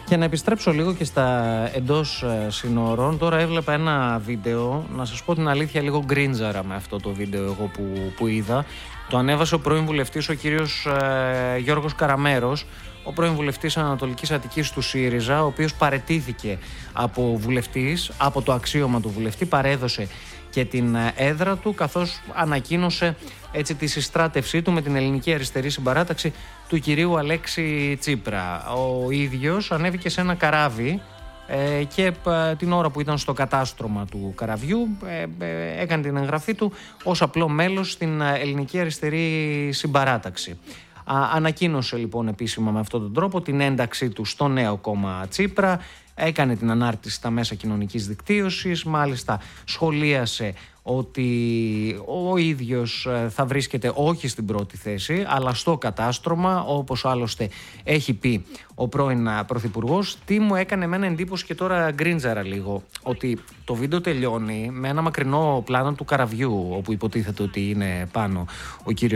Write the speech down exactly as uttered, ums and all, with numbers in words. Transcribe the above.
Και να επιστρέψω λίγο και στα εντός συνόρων. Τώρα έβλεπα ένα βίντεο, να σας πω την αλήθεια, λίγο γκρίντζαρα με αυτό το βίντεο εγώ που, που είδα. Το ανέβασε ο πρώην βουλευτής, ο κύριος ε, Γιώργος Καραμέρος, ο πρώην βουλευτής Ανατολικής Αττικής του ΣΥΡΙΖΑ, ο οποίος παραιτήθηκε από βουλευτής, από το αξίωμα του βουλευτή, παρέδωσε και την έδρα του, καθώς ανακοίνωσε έτσι τη συστράτευσή του με την Ελληνική Αριστερή Συμπαράταξη του κυρίου Αλέξη Τσίπρα. Ο ίδιος ανέβηκε σε ένα καράβι ε, και ε, την ώρα που ήταν στο κατάστρωμα του καραβιού ε, ε, έκανε την εγγραφή του ως απλό μέλος στην Ελληνική Αριστερή Συμπαράταξη. Α, ανακοίνωσε λοιπόν επίσημα με αυτόν τον τρόπο την ένταξή του στο νέο κόμμα Τσίπρα, έκανε την ανάρτηση στα μέσα κοινωνικής δικτύωσης, μάλιστα σχολίασε ότι ο ίδιος θα βρίσκεται όχι στην πρώτη θέση αλλά στο κατάστρωμα, όπως άλλωστε έχει πει ο πρώην πρωθυπουργός. Τι μου έκανε εμένα εντύπωση και τώρα γκρίντζαρα λίγο, ότι το βίντεο τελειώνει με ένα μακρινό πλάνο του καραβιού όπου υποτίθεται ότι είναι πάνω ο κύριος